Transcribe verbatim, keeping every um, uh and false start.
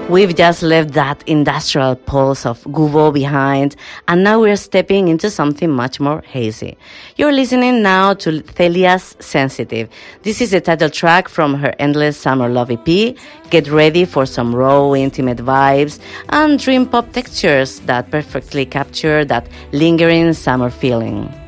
We've just left that industrial pulse of Gubo behind, and now we're stepping into something much more hazy. You're listening now to Celia's Sensitive. This is the title track from her Endless Summer Love E P. Get ready for some raw, intimate vibes and dream pop textures that perfectly capture that lingering summer feeling.